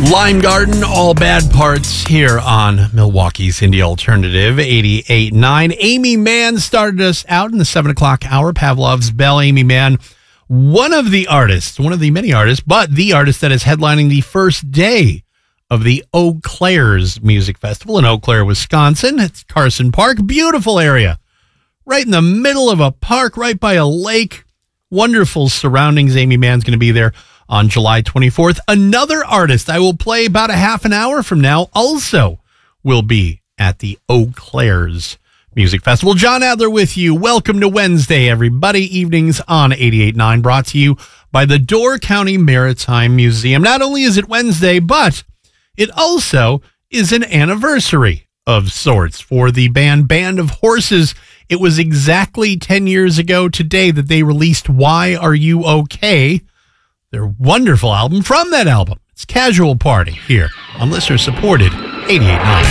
Lime Garden, all bad parts here on Milwaukee's Indie Alternative 88.9. Amy Mann started us out in the 7 o'clock hour. Pavlov's Bell. Amy Mann, one of the many artists, but the artist that is headlining the first day of the Eau Claire's Music Festival in Eau Claire, Wisconsin. It's Carson Park. Beautiful area. Right in the middle of a park, right by a lake. Wonderful surroundings. Amy Mann's going to be there on July 24th. Another artist I will play about a half an hour from now also will be at the Eau Claire's Music Festival. John Adler with you. Welcome to Wednesday, everybody. Evenings on 88.9, brought to you by the Door County Maritime Museum. Not only is it Wednesday, but it also is an anniversary of sorts for the Band of Horses. It was exactly 10 years ago today that they released Why Are You Okay? Their wonderful album. From that album, it's Casual Party here on listener-supported 88.9.